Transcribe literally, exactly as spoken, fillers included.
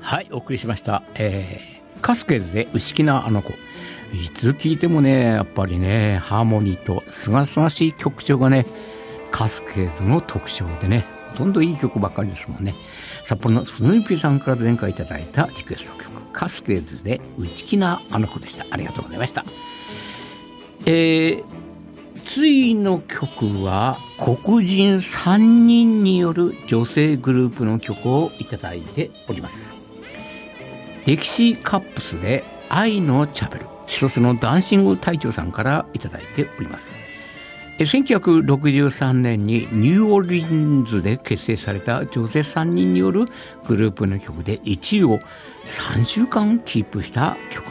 はい、お送りしました、えー、カスケーズで牛木なあの子。いつ聴いてもね、やっぱりね、ハーモニーとすがすがしい曲調がね、カスケーズの特徴でね、ほとんどいい曲ばっかりですもんね。札幌のスヌーピーさんから前回いただいたリクエスト曲、カスケーズで内気なあの子でした。ありがとうございました。えー、次の曲は黒人さんにんによる女性グループの曲をいただいております。デキシーカップスで愛のチャペル、一つのダンシング隊長さんからいただいております。せんきゅうひゃくろくじゅうさんねんにニューオーリンズで結成された女性さんにんによるグループの曲でいちいをさんしゅうかんキープした曲